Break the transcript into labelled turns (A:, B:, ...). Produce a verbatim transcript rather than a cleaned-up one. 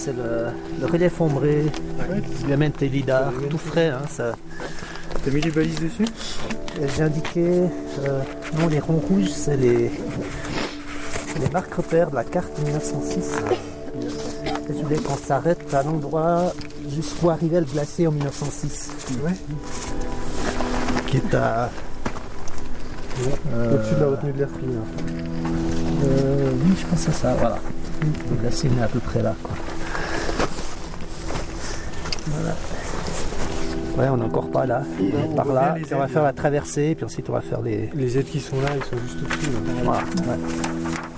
A: c'est le, le relief ombré,
B: Ouais.
A: qui lui amène tes lidars, tout frais. Hein, ça.
B: T'as mis les balises dessus?
A: Et j'ai indiqué, euh, non, les ronds rouges, c'est les, les marques repères de la carte de mille neuf cent six. Et je voulais qu'on s'arrête à l'endroit jusqu'où arrivait le glacier en mille neuf cent six.
B: Ouais.
A: Qui est à... euh,
B: Au-dessus de la retenue de l'air frit. Là.
A: euh, oui, je pense à ça, voilà. Le glacier est à peu près là, quoi. Voilà. Ouais, on n'est encore pas là.
B: on
A: Par
B: voit
A: là,
B: bien les
A: puis on va
B: ailes,
A: faire
B: là.
A: la traversée, puis ensuite on va faire les...
B: Les aides qui sont là, ils sont juste au-dessus. là.
A: Voilà, ouais.